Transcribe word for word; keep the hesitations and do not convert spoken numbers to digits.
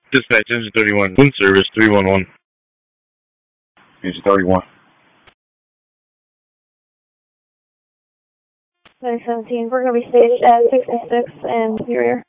Dispatch, engine thirty-one. Wind service, three one one. Engine thirty-one. nine seventeen, we're going to be staged at sixty-six and Superior.